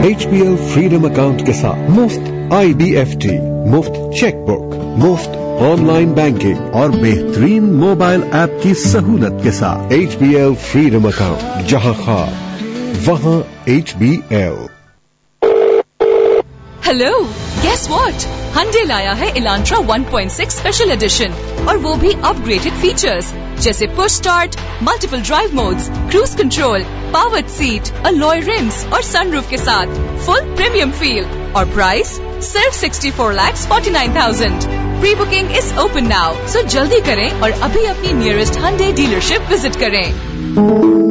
HBL freedom account के साथ मुफ्त IBFT, मुफ्त चेकबुक, मुफ्त ऑनलाइन बैंकिंग और बेहतरीन मोबाइल ऐप की सहूलत के साथ HBL फ्रीडम अकाउंट, जहां खार वहां HBL। Hello, guess what? Hyundai लाया है Elantra 1.6 स्पेशल एडिशन और वो भी अपग्रेडेड फीचर्स जैसे push start, multiple drive modes, cruise control, powered seat, alloy RIMS और सनरूफ के साथ फुल प्रीमियम फील और प्राइस सिर्फ 64,49,000। Pre booking is open now, सो जल्दी करें और अभी अपनी नियरेस्ट Hyundai डीलरशिप विजिट करें।